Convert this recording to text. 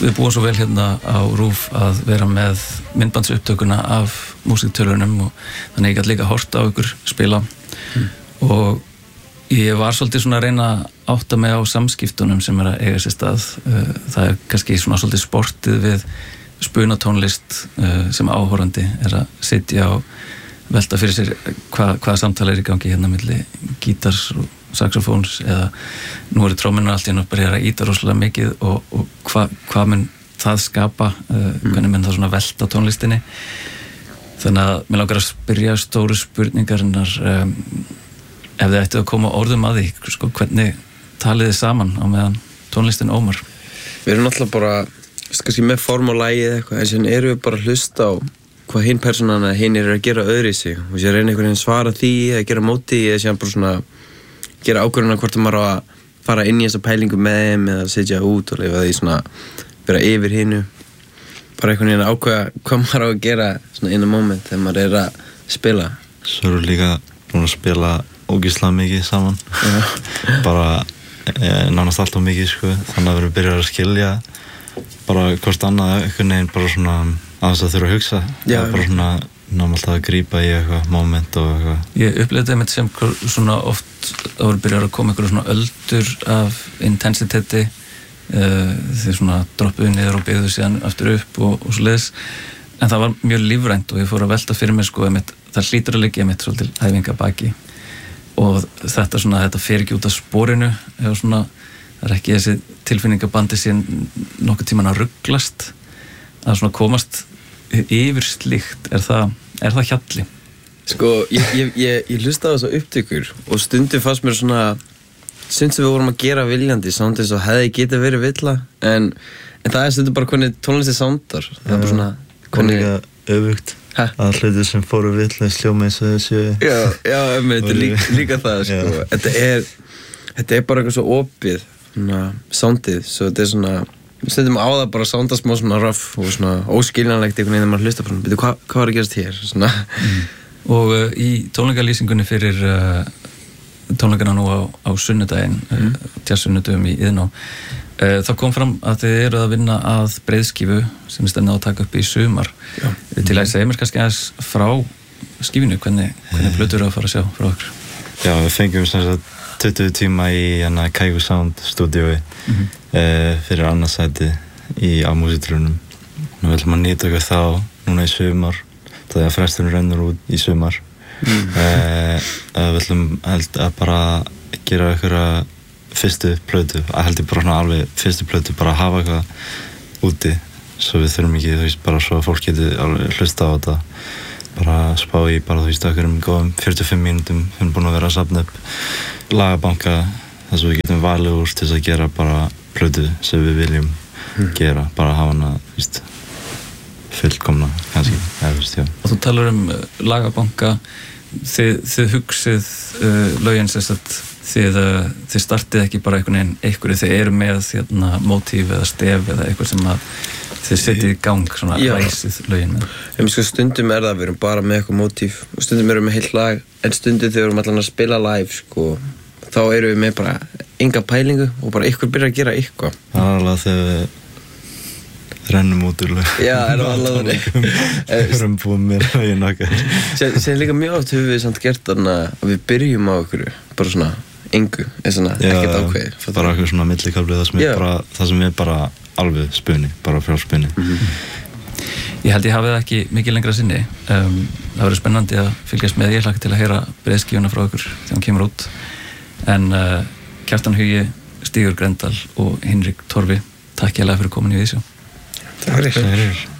við búum svo vel hérna á RÚV að vera með myndbandsupptökuna af músíktölunum og þannig ég gæti líka hort á ykkur spila og ég var svolítið svona að reyna að átta mig á samskiptunum sem að eiga sér stað. Það kannski svona svolítið sportið við spunatónlist sem áhorfandi að sitja og velta fyrir sér hvaða samtala í gangi hérna milli gítars og saxofóns eða nú eru trómminur allt í einu bara að íta rosalega mikið og hvað mun það skapa, hvernig mun það svona velta tónlistinni. Þannig að mér langar að spyrja stóru spurningarinnar ef þið ættu að koma orðum að því, sko, hvernig talið þið saman á meðan tónlistin ómar? Við erum náttúrulega bara kannski með form og lagi eða eitthvað en sem erum við bara að hlusta á hvað hinn personan eða hinn að gera öðru í sig og sér reyna einhvern veginn svara því eða gera móti eða sér bara svona gera ákvörðuna hvort maður á að fara inn í þessa pælingu með þeim eða setja út og leyfa því svona vera yfir hinnu bara einhvern veginn ákveða hvað maður á að gera svona in a moment þegar maður að spila. Svo erum við líka búin að spila ógeðslega mikið saman bara nánast alltaf mikið sko þannig að við byrjar að skilja bara hvort annað einhvern veginn bara svona aðeins að þurfa að hugsa bara svona náum alltaf að grípa í eitthvað moment og eitthvað. Ég upplifði það með sem svona oft þá byrjar að koma eitthvað svona öldur af intensiteti þeir svona droppuðu niður og byggðu síðan aftur upp og svo leiðis en það var mjög lífrænt og ég fór að velta fyrir mig sko það hlýtur að liggja svolítið hæfinga baki og þetta fer ekki út af sporinu eða svona það ekki þessi tilfinningabandi síðan nokkuð tíman að rugglast að svona komast yfir slíkt er það hjalli? Sko, ég hlusta á þessu upptökur og stundum fannst mér svona stund sem við vorum að gera viljandi samt eins og hefði getið verið villa en það stundum bara hvernig tónlisti soundar það bara svona hvernig öfugt að hlutir sem fóru villa sljóma eins og þessu Já, þetta er líka það sko þetta er bara eitthvað svo opið soundið, svo þetta er svona stundum á það bara sounda smá svona rough og svona óskiljanlegt einhvern veginn þegar maður hlusta bara betur hvað var að gerast hér svona og í tónleikalýsingunni fyrir tónleikana nú á sunnudaginn jazzsunnudögum í Iðnó þá kom fram að þið eru að vinna að breiðskífu sem stefna á að taka upp í sumar til að segja mér kannski aðeins frá skífinu hvernig plötur eru að fara að sjá frá okkur? Já, við fengum sem sagt 20 tíma í Kaigo Sound stúdíói fyrir annarsæti á músíktilraunum og við ætlum að nýta okkur þá núna í sumar það að fresturinn rennur út í sumar við ætlum að bara gera einhverja fyrstu plötu held ég bara svona alveg fyrstu plötu bara að hafa eitthvað úti svo við þurfum ekki, þú veist, bara svo að fólk geti alveg hlusta á þetta bara spá í bara, þú veist, okkur góðum 45 mínútum við erum búin að vera að safna upp lagabanka þess að við getum valið úr til þess að gera bara plötu sem við viljum gera, bara hafa hana, þú veist fullkomna, kannski, eða, þú veist, já Og þú talar lagabanka þið hugsið lögin sem sagt þið startið ekki bara einhvern veginn þið eru með mótíf eða stef eða eitthvað sem að þið setjið í gang svona ræsið lögin með sko, stundum það við erum bara með eitthvað mótíf og stundum erum við með heilt lag en stundum þegar við erum allan að spila live sko, þá erum við með bara enga pælingu og bara ykkur byrjar að gera eitthvað það er alveg þegar við rennum út úr lög já, alveg við erum búin með lögin okkar sem líka mjög oft höfum við samt gert þarna að við byrjum á okkur bara svona engu, svona ekkert ákveð bara okkur svona millikafli það sem er bara alveg spuni, bara frjálspunni Ég held ég hafi það ekki mikið lengra sinni það verður spennandi að fylgjast með ég hlakka til að heyra breiðskífuna frá okkur þegar hann kemur út en Kjartan Hugi, Stígur Grendal og Hinrik Torfi takk hérlega fyrir komin í Vísjó Takk fyrir